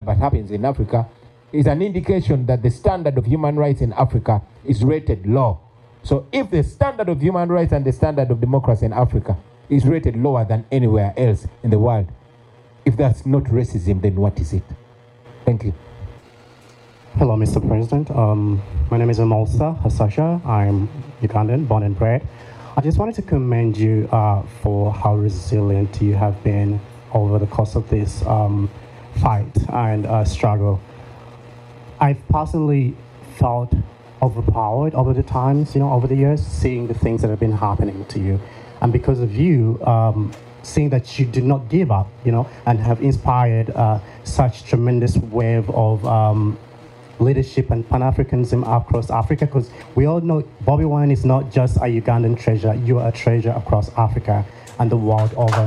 that happens in Africa is an indication that the standard of human rights in Africa is rated low. So if the standard of human rights and the standard of democracy in Africa is rated lower than anywhere else in the world, if that's not racism, then what is it? Thank you. Hello, Mr. President. My name is Amolsa Hasasha. I'm Ugandan, born and bred. I just wanted to commend you for how resilient you have been over the course of this fight and struggle. I've personally felt overpowered over the times, over the years, seeing the things that have been happening to you. And because of you, seeing that you did not give up, and have inspired such tremendous wave of leadership and Pan-Africanism across Africa, because we all know Bobi Wine is not just a Ugandan treasure, you are a treasure across Africa and the world over,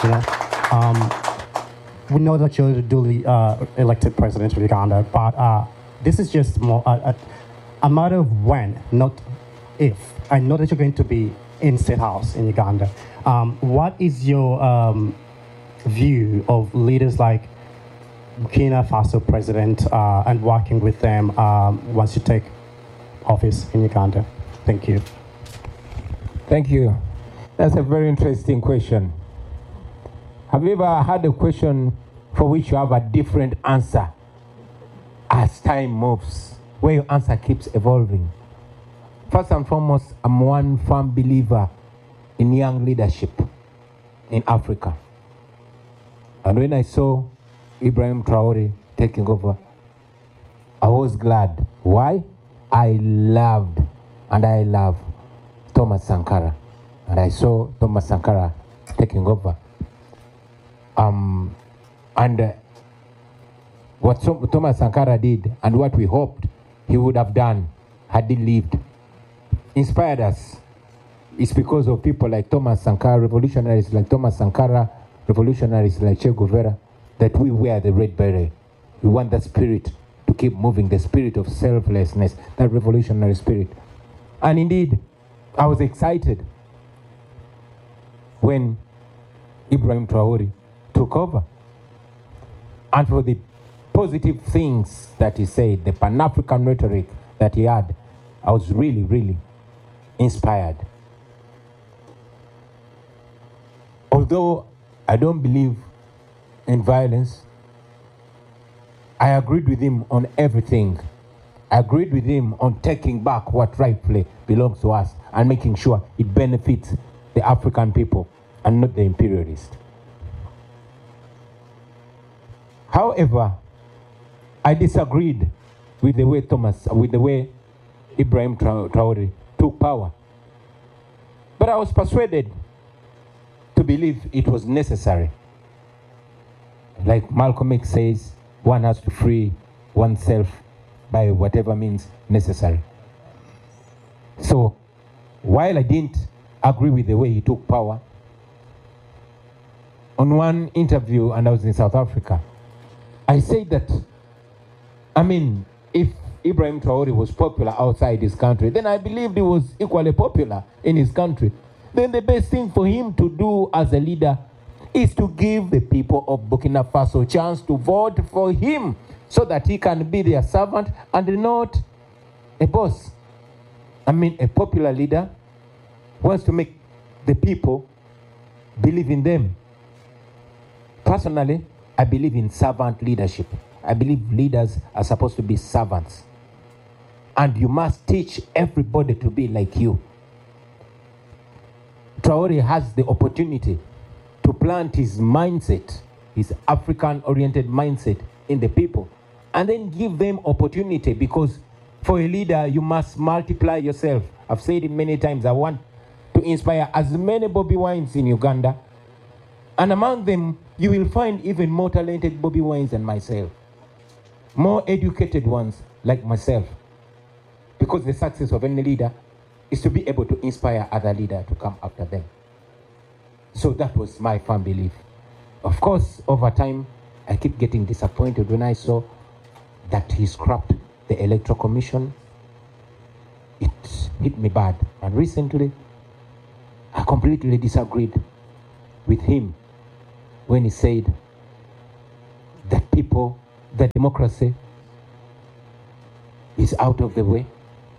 We know that you're the duly elected president of Uganda, but this is just more a matter of when, not if. I know that you're going to be in State House in Uganda. What is your view of leaders like Burkina Faso president and working with them once you take office in Uganda? Thank you. Thank you. That's a very interesting question. Have you ever had a question for which you have a different answer as time moves, where your answer keeps evolving? First and foremost, I'm one firm believer in young leadership in Africa. And when I saw Ibrahim Traore taking over, I was glad. Why? I loved and I love Thomas Sankara. And I saw Thomas Sankara taking over. What Thomas Sankara did and what we hoped he would have done had he lived inspired us. It's because of people like Thomas Sankara, revolutionaries like Thomas Sankara, revolutionaries like Che Guevara, that we wear the red beret. We want that spirit to keep moving, the spirit of selflessness, that revolutionary spirit. And indeed, I was excited when Ibrahim Traore took over. And for the positive things that he said, the Pan-African rhetoric that he had, I was really, really inspired. Although I don't believe in violence, I agreed with him on everything. I agreed with him on taking back what rightfully belongs to us and making sure it benefits the African people and not the imperialists. However, I disagreed with the way Ibrahim Traore took power. But I was persuaded to believe it was necessary. Like Malcolm X says, one has to free oneself by whatever means necessary. So, while I didn't agree with the way he took power, on one interview, and I was in South Africa, I said that, if Ibrahim Traore was popular outside his country, then I believed he was equally popular in his country. Then the best thing for him to do as a leader is to give the people of Burkina Faso a chance to vote for him so that he can be their servant and not a boss. A popular leader wants to make the people believe in them. Personally, I believe in servant leadership. I believe leaders are supposed to be servants. And you must teach everybody to be like you. Traore has the opportunity to plant his mindset, his African-oriented mindset in the people, and then give them opportunity, because for a leader, you must multiply yourself. I've said it many times. I want to inspire as many Bobi Wines in Uganda, and among them, you will find even more talented Bobi Wines than myself, more educated ones like myself, because the success of any leader is to be able to inspire other leaders to come after them. So that was my firm belief. Of course, over time, I keep getting disappointed when I saw that he scrapped the Electoral Commission. It hit me bad. And recently, I completely disagreed with him when he said that people that democracy is out of the way?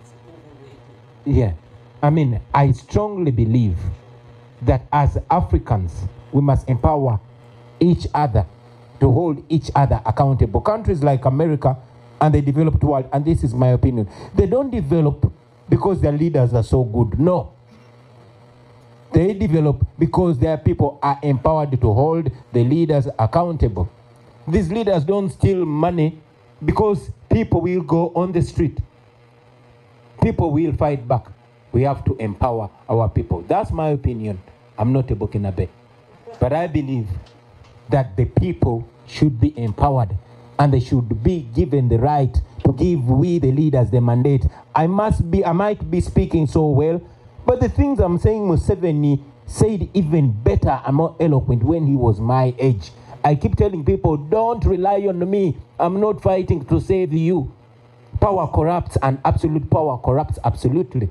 Yeah. I mean, I strongly believe that as Africans, we must empower each other to hold each other accountable. Countries like America and the developed world, and this is my opinion, they don't develop because their leaders are so good. No. They develop because their people are empowered to hold the leaders accountable. These leaders don't steal money because people will go on the street. People will fight back. We have to empower our people. That's my opinion. I'm not a Burkinabe. But I believe that the people should be empowered and they should be given the right to give we the leaders the mandate. I might be speaking so well, but the things I'm saying, Museveni said even better and more eloquent when he was my age. I keep telling people, don't rely on me. I'm not fighting to save you. Power corrupts, and absolute power corrupts absolutely.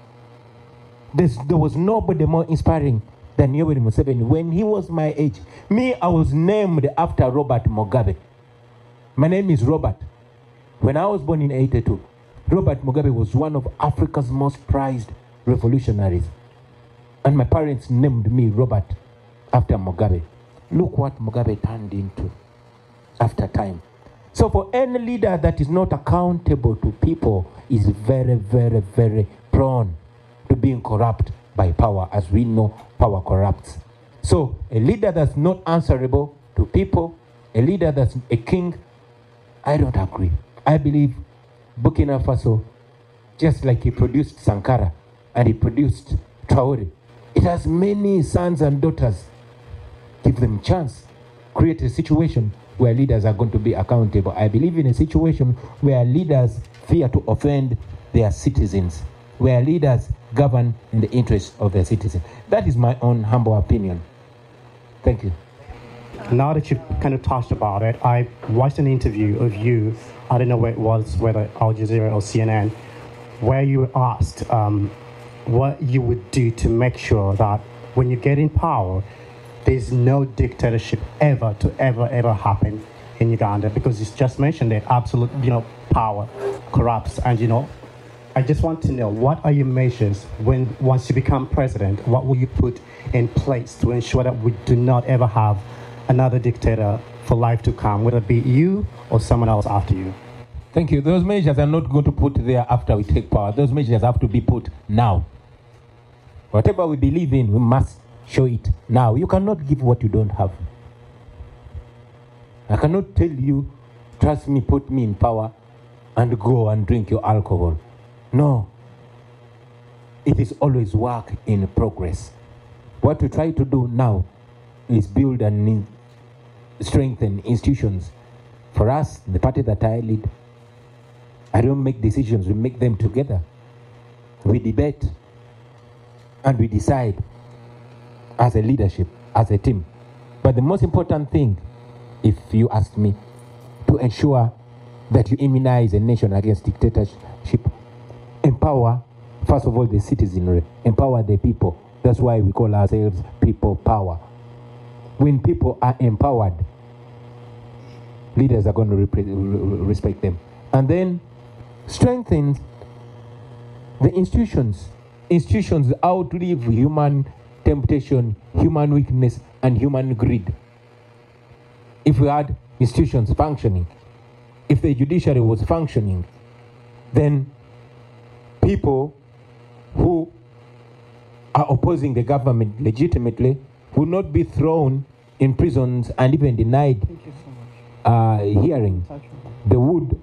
There was nobody more inspiring than Yoweri Museveni when he was my age. Me, I was named after Robert Mugabe. My name is Robert. When I was born in 82, Robert Mugabe was one of Africa's most prized revolutionaries. And my parents named me Robert after Mugabe. Look what Mugabe turned into after time. So for any leader that is not accountable to people is very, very, very prone to being corrupt by power. As we know, power corrupts. So a leader that's not answerable to people, a leader that's a king, I don't agree. I believe Burkina Faso, just like he produced Sankara and he produced Traore, it has many sons and daughters. Give them a chance. Create a situation where leaders are going to be accountable. I believe in a situation where leaders fear to offend their citizens, where leaders govern in the interests of their citizens. That is my own humble opinion. Thank you. Now that you've kind of touched about it, I watched an interview of you, I don't know where it was, whether Al Jazeera or CNN, where you were asked what you would do to make sure that when you get in power, there's no dictatorship ever happen in Uganda, because it's just mentioned that absolute, power corrupts. And, I just want to know, what are your measures once you become president? What will you put in place to ensure that we do not ever have another dictator for life to come, whether it be you or someone else after you? Thank you. Those measures are not going to put there after we take power. Those measures have to be put now. Whatever we believe in, we must show it now. You cannot give what you don't have. I cannot tell you, trust me, put me in power, and go and drink your alcohol. No. It is always work in progress. What we try to do now is build and strengthen institutions. For us, the party that I lead, I don't make decisions, we make them together. We debate and we decide as a leadership, as a team. But the most important thing, if you ask me, to ensure that you immunize a nation against dictatorship, empower, first of all, the citizenry, empower the people. That's why we call ourselves people power. When people are empowered, leaders are going to respect them. And then strengthen the institutions. Institutions outlive human temptation, human weakness, and human greed. If we had institutions functioning, if the judiciary was functioning, then people who are opposing the government legitimately would not be thrown in prisons and even denied hearing. They would,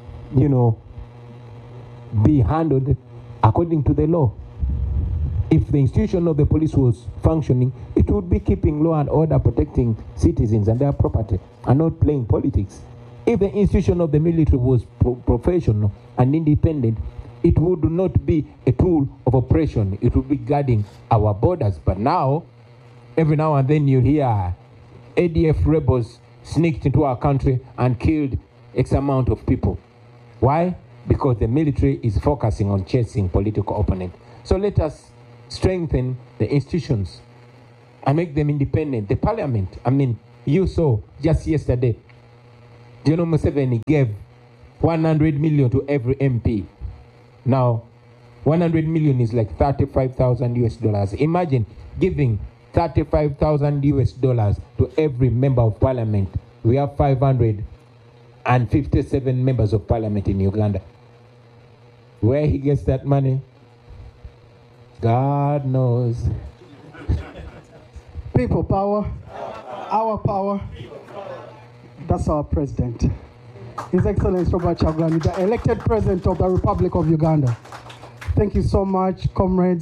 be handled according to the law. If the institution of the police was functioning, it would be keeping law and order, protecting citizens and their property, and not playing politics. If the institution of the military was professional and independent, it would not be a tool of oppression. It would be guarding our borders. But now, every now and then you hear ADF rebels sneaked into our country and killed X amount of people. Why? Because the military is focusing on chasing political opponents. So let us strengthen the institutions and make them independent. The parliament, you saw just yesterday, General Museveni gave 100 million to every MP. Now, 100 million is like 35,000 US dollars. Imagine giving 35,000 US dollars to every member of parliament. We have 557 members of parliament in Uganda. Where he gets that money, God knows. People power, our power. That's our president. His Excellency Robert Kyagulanyi, the elected president of the Republic of Uganda. Thank you so much, comrades.